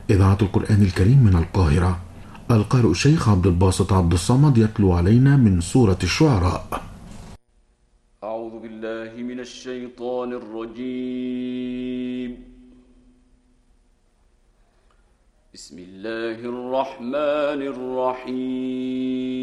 إذاعة القرآن الكريم من القاهرة. القارئ الشيخ عبد الباسط عبد الصمد يتلو علينا من سورة الشعراء. أعوذ بالله من الشيطان الرجيم. بسم الله الرحمن الرحيم.